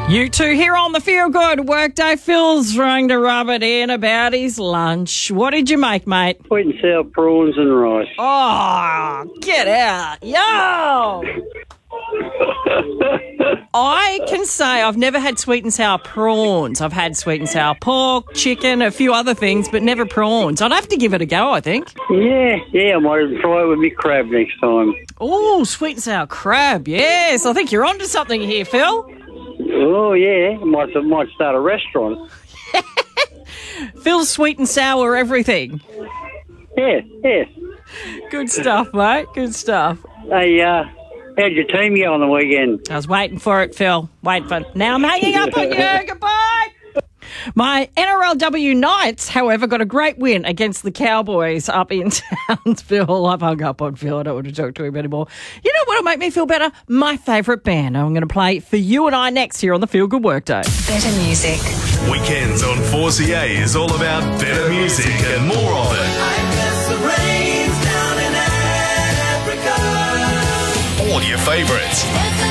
You two here on the Feel Good Workday. Phil's trying to rub it in about his lunch. What did you make, mate? Sweet and sour prawns and rice. Oh, get out. Yo! I can say I've never had sweet and sour prawns. I've had sweet and sour pork, chicken, a few other things, but never prawns. I'd have to give it a go, I think. Yeah, I might try it with me crab next time. Oh, sweet and sour crab. Yes, I think you're onto something here, Phil. Oh, yeah, might start a restaurant. Phil's sweet and sour everything. Yeah. Good stuff, mate. Good stuff. Hey, how'd your team go on the weekend? I was waiting for it, Phil. Waiting for it. Now I'm hanging up on you. Goodbye. My NRLW Knights, however, got a great win against the Cowboys up in Townsville. I've hung up on Phil. I don't want to talk to him anymore. You know what'll make me feel better? My favourite band. I'm going to play for you and I next here on the Feel Good Workday. Better music. Weekends on 4CA is all about better music and more of it. I guess the rain's down in Africa. All your favourites.